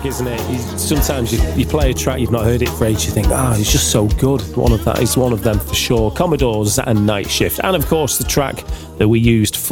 track, isn't it? Sometimes you play a track, you've not heard it for ages, you think, it's just so good. One of them for sure. Commodores and Night Shift. And of course, the track that we used for